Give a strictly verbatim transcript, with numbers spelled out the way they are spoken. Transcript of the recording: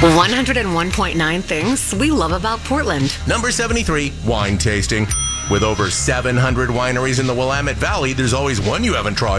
one oh one point nine things we love about Portland. Number seventy-three, wine tasting. With over seven hundred wineries in the Willamette Valley, there's always one you haven't tried